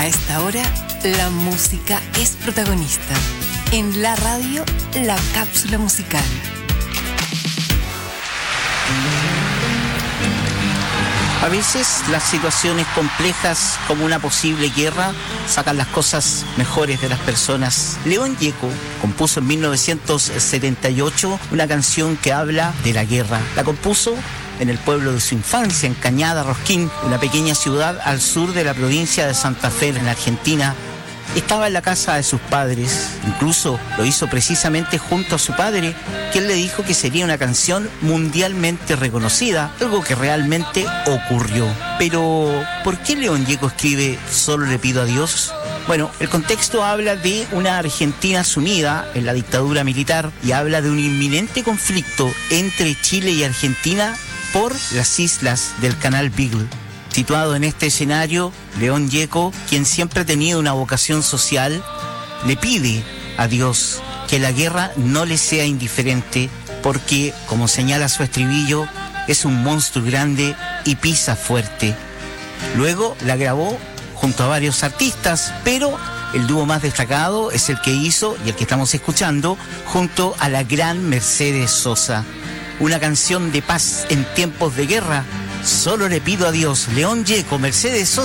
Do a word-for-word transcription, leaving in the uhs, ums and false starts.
A esta hora, la música es protagonista. En la radio, la cápsula musical. A veces las situaciones complejas como una posible guerra sacan las cosas mejores de las personas. León Gieco compuso en mil novecientos setenta y ocho una canción que habla de la guerra. La compuso en el pueblo de su infancia, en Cañada Rosquín, una pequeña ciudad al sur de la provincia de Santa Fe, en Argentina. Estaba en la casa de sus padres, incluso lo hizo precisamente junto a su padre, quien le dijo que sería una canción mundialmente reconocida, algo que realmente ocurrió. Pero, ¿por qué León Gieco escribe Solo le pido a Dios? Bueno, el contexto habla de una Argentina sumida en la dictadura militar y habla de un inminente conflicto entre Chile y Argentina por las islas del Canal Beagle. Situado en este escenario, León Gieco, quien siempre ha tenido una vocación social, le pide a Dios que la guerra no le sea indiferente porque, como señala su estribillo, es un monstruo grande y pisa fuerte. Luego la grabó junto a varios artistas, pero el dúo más destacado es el que hizo y el que estamos escuchando junto a la gran Mercedes Sosa. Una canción de paz en tiempos de guerra. Solo le pido a Dios. León Gieco, Mercedes Sosa.